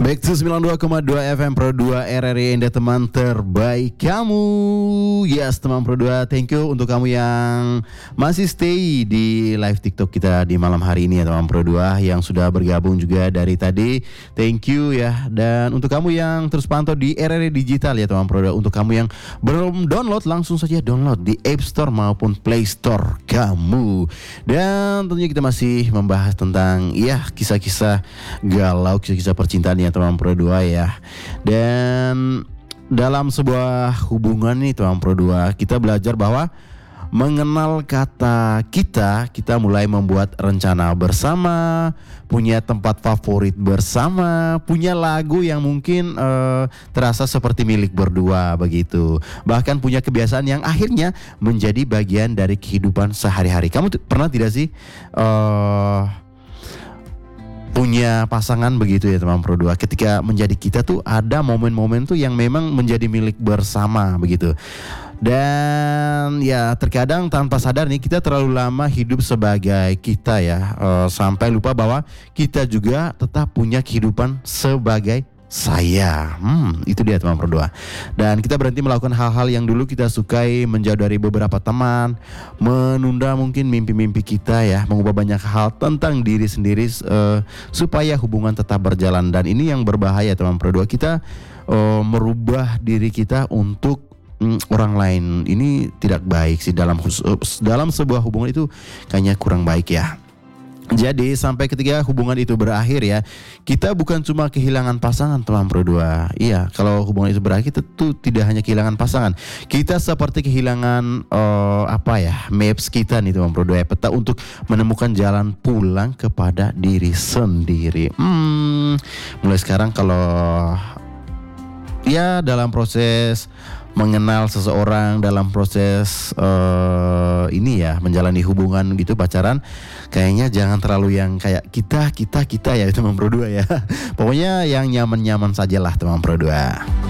Back to 92,2 FM Pro 2 RRI Indah, teman terbaik kamu. Yes, teman Pro 2, thank you untuk kamu yang masih stay di live TikTok kita di malam hari ini ya teman Pro 2, yang sudah bergabung juga dari tadi. Thank you ya. Dan untuk kamu yang terus pantau di RRI Digital ya teman Pro 2, untuk kamu yang belum download, langsung saja download di App Store maupun Play Store kamu. Dan tentunya kita masih membahas tentang ya kisah-kisah galau, kisah-kisah percintaan ya teman Pro 2 ya. Dan dalam sebuah hubungan nih teman Pro 2, kita belajar bahwa mengenal kata kita mulai membuat rencana bersama, punya tempat favorit bersama, punya lagu yang mungkin terasa seperti milik berdua begitu. Bahkan punya kebiasaan yang akhirnya menjadi bagian dari kehidupan sehari-hari. Kamu pernah tidak sih punya pasangan begitu ya teman Pro 2, ketika menjadi kita tuh ada momen-momen tuh yang memang menjadi milik bersama begitu. Dan ya terkadang tanpa sadar nih kita terlalu lama hidup sebagai kita ya, sampai lupa bahwa kita juga tetap punya kehidupan sebagai saya. Itu dia teman Pro 2. Dan kita berhenti melakukan hal-hal yang dulu kita sukai, menjauh dari beberapa teman, menunda mungkin mimpi-mimpi kita ya, mengubah banyak hal tentang diri sendiri supaya hubungan tetap berjalan. Dan ini yang berbahaya teman Pro 2, kita merubah diri kita untuk orang lain. Ini tidak baik sih dalam sebuah hubungan, itu kayaknya kurang baik ya. Jadi sampai ketika hubungan itu berakhir ya, kita bukan cuma kehilangan pasangan teman Pro 2. Iya, kalau hubungan itu berakhir itu tuh tidak hanya kehilangan pasangan, kita seperti kehilangan maps kita nih teman Pro 2, peta untuk menemukan jalan pulang kepada diri sendiri. Mulai sekarang kalau ya dalam proses mengenal seseorang, dalam proses ini ya, menjalani hubungan gitu, pacaran, kayaknya jangan terlalu yang kayak kita ya teman Pro 2 ya. Pokoknya yang nyaman-nyaman sajalah teman Pro 2.